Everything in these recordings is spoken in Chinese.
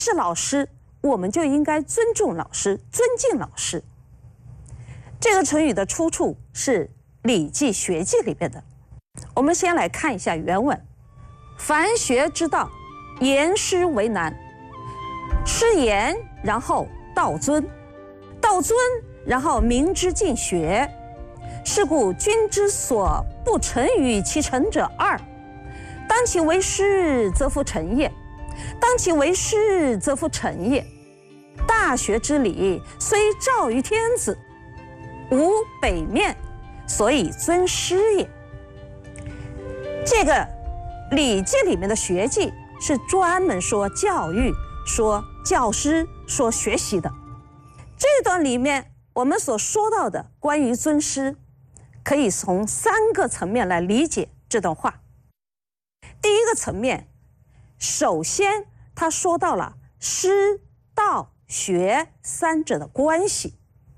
是老师，我们就应该尊重老师，尊敬老师。这个成语的出处是《礼记·学记》里边的。我们先来看一下原文：凡学之道，严师为难。师严，然后道尊；道尊，然后民之进学。是故君之所不成于其成者二：当其为师，则夫成也；当其为师，则夫成也。大学之礼，虽肇于天子，无北面，所以尊师也。这个《礼记》里面的学记是专门说教育、说教师、说学习的。这段里面我们所说到的关于尊师，可以从3个层面来理解这段话。第一个层面，首先他说到了师、道、学3者的关系。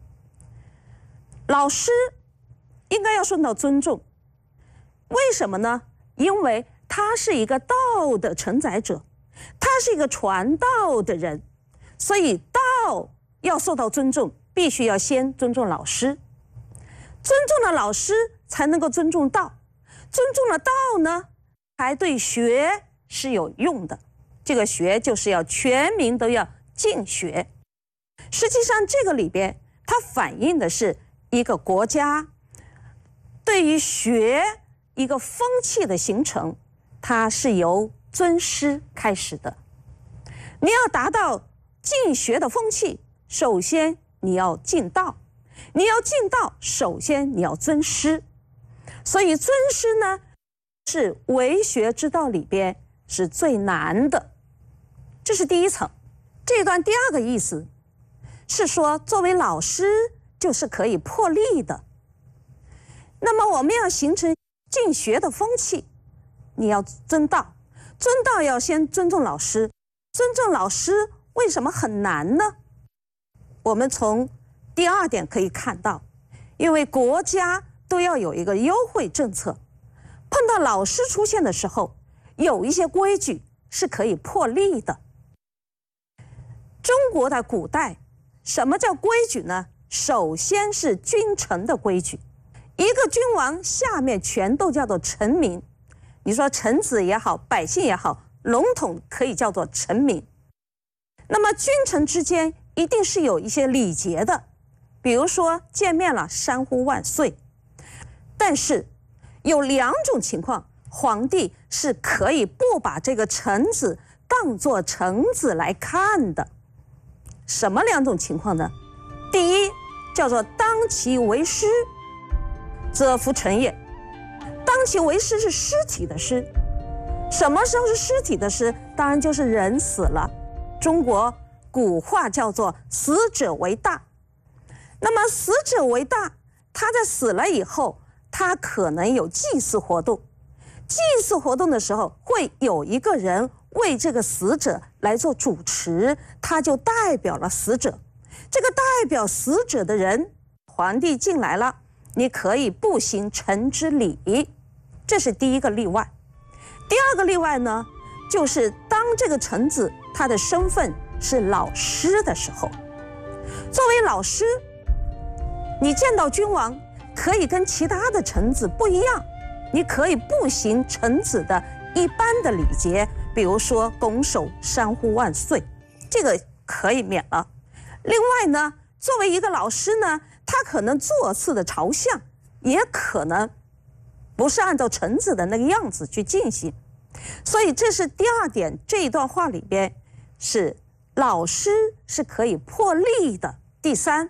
老师应该要受到尊重，为什么呢？因为他是一个道的承载者，他是一个传道的人，所以道要受到尊重，必须要先尊重老师。尊重了老师，才能够尊重道；尊重了道呢，才对学是有用的。这个学就是要全民都要进学。实际上，这个里边它反映的是一个国家对于学一个风气的形成，它是由尊师开始的。你要达到进学的风气，首先你要进道，你要进道，首先你要尊师。所以尊师呢，是为学之道里边是最难的。这是第一层。这一段第2个意思是说，作为老师就是可以破例的。那么我们要形成进学的风气，你要尊道，尊道要先尊重老师。尊重老师为什么很难呢？我们从第2点可以看到，因为国家都要有一个优惠政策，碰到老师出现的时候，有一些规矩是可以破例的。中国的古代，什么叫规矩呢？首先是君臣的规矩。一个君王下面全都叫做臣民，你说臣子也好，百姓也好，笼统可以叫做臣民。那么君臣之间一定是有一些礼节的，比如说见面了山呼万岁。但是有2种情况，皇帝是可以不把这个臣子当作臣子来看的。什么2种情况呢？第一，叫做当其为师，则夫成也。当其为师是尸体的尸。什么时候是尸体的尸？当然就是人死了。中国古话叫做死者为大。那么死者为大，他在死了以后，他可能有祭祀活动。祭祀活动的时候，会有一个人为这个死者来做主持，他就代表了死者。这个代表死者的人，皇帝进来了，你可以不行臣之礼，这是第一个例外。第2个例外呢，就是当这个臣子他的身份是老师的时候，作为老师，你见到君王可以跟其他的臣子不一样，你可以不行臣子的一般的礼节，比如说拱手山呼万岁，这个可以免了。另外呢，作为一个老师呢，他可能座次的朝向也可能不是按照臣子的那个样子去进行。所以这是第2点，这一段话里边是老师是可以破例的。第3，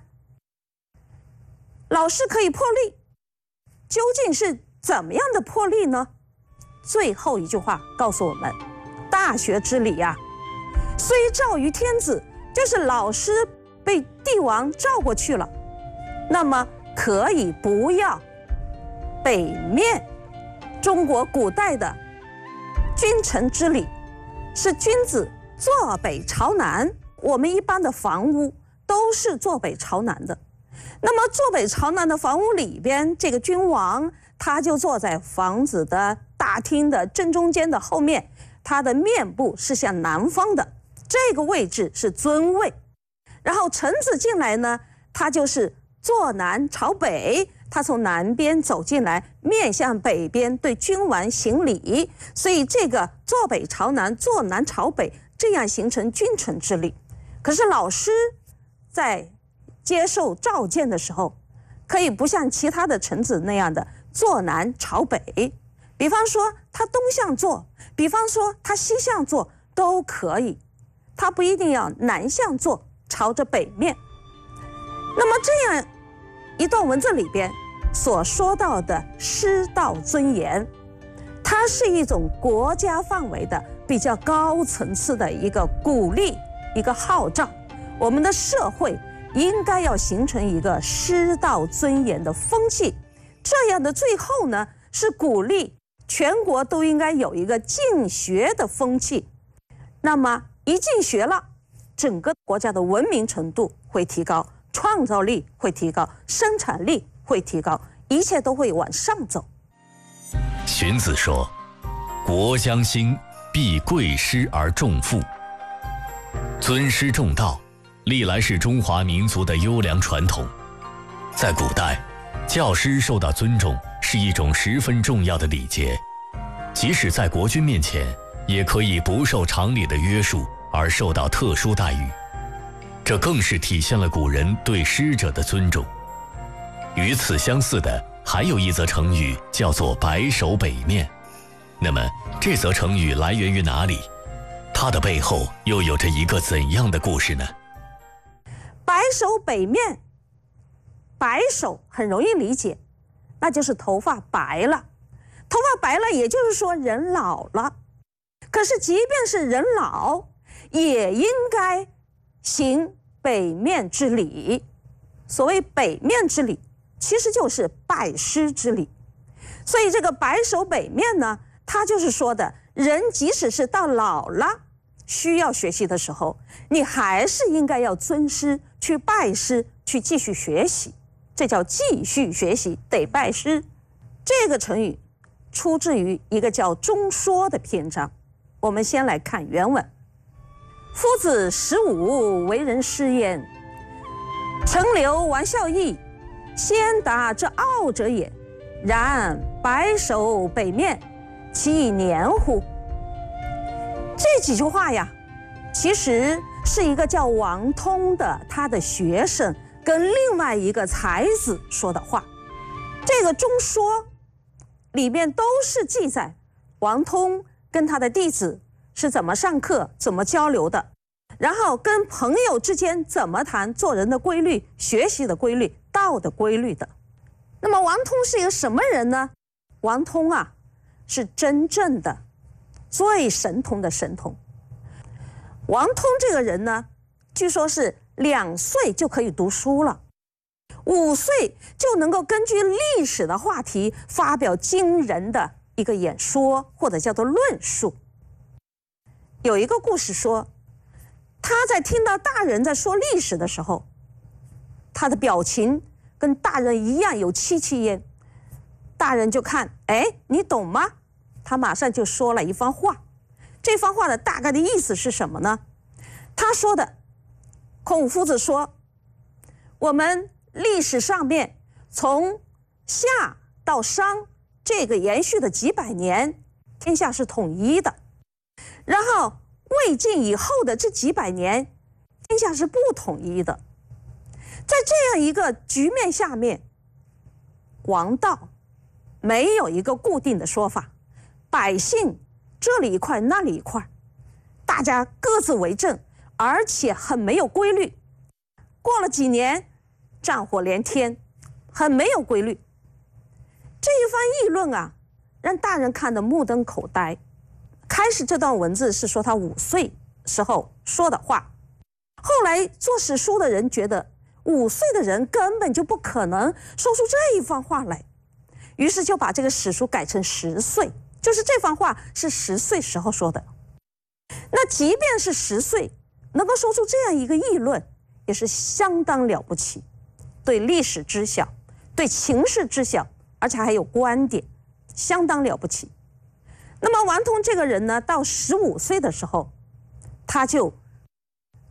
老师可以破例，究竟是怎么样的破例呢？最后一句话告诉我们，大学之礼啊，虽召于天子，就是老师被帝王召过去了，那么可以不要北面。中国古代的君臣之礼是君子坐北朝南，我们一般的房屋都是坐北朝南的。那么坐北朝南的房屋里边，这个君王他就坐在房子的大厅的正中间的后面，他的面部是向南方的， 这个位置是尊位。然后臣子进来呢，他就是坐南朝北，他从南边走进来，面向北边对君王行礼，所以这个坐北朝南，坐南朝北，这样形成君臣之礼。可是老师在接受召见的时候，可以不像其他的臣子那样的坐南朝北，比方说他东向坐，比方说他西向坐都可以，他不一定要南向坐，朝着北面。那么这样一段文字里边所说到的师道尊严，它是一种国家范围的比较高层次的一个鼓励，一个号召，我们的社会应该要形成一个师道尊严的风气。这样的最后呢，是鼓励全国都应该有一个进学的风气。那么一进学了，整个国家的文明程度会提高，创造力会提高，生产力会提高，一切都会往上走。 荀子说：“国将兴，必贵师而重父。”尊师重道历来是中华民族的优良传统。在古代，教师受到尊重是一种十分重要的礼节，即使在国君面前，也可以不受常理的约束而受到特殊待遇。这更是体现了古人对师者的尊重。与此相似的，还有一则成语叫做白首北面。那么这则成语来源于哪里？它的背后又有着一个怎样的故事呢？ 白首北面，白首很容易理解，那就是头发白了。头发白了，也就是说人老了。可是即便是人老，也应该行北面之礼。所谓北面之礼，其实就是拜师之礼。所以这个白首北面呢，它就是说的，人即使是到老了，需要学习的时候，你还是应该要尊师，去拜师，去继续学习。这叫继续学习，得拜师。这个成语出自于一个叫《中说》的篇章。我们先来看原文：夫子15为人师焉，陈留王孝义，先达之傲者也。然白首北面，其以年乎？这几句话呀，其实是一个叫王通的他的学生跟另外一个才子说的话。这个中说里面都是记载王通跟他的弟子是怎么上课、怎么交流的，然后跟朋友之间怎么谈做人的规律、学习的规律、道的规律的。那么王通是一个什么人呢？王通啊，是真正的最神通的神通。王通这个人呢，据说是2岁就可以读书了，5岁就能够根据历史的话题发表惊人的一个演说，或者叫做论述。有一个故事说，他在听到大人在说历史的时候，他的表情跟大人一样有戚戚焉。大人就看，哎，你懂吗？他马上就说了一番话。这番话的大概的意思是什么呢？他说的，孔夫子说，我们历史上面从夏到商这个延续的几百年，天下是统一的。然后魏晋以后的这几百年，天下是不统一的。在这样一个局面下面，王道没有一个固定的说法，百姓这里一块那里一块，大家各自为政，而且很没有规律。过了几年，战火连天，很没有规律。这一番议论啊，让大人看得目瞪口呆。开始这段文字是说他5岁时候说的话，后来做史书的人觉得5岁的人根本就不可能说出这一番话来，于是就把这个史书改成10岁，就是这番话是10岁时候说的。那即便是10岁能够说出这样一个议论，也是相当了不起，对历史知晓，对情势知晓，而且还有观点，相当了不起。那么王通这个人呢，到15岁的时候，他就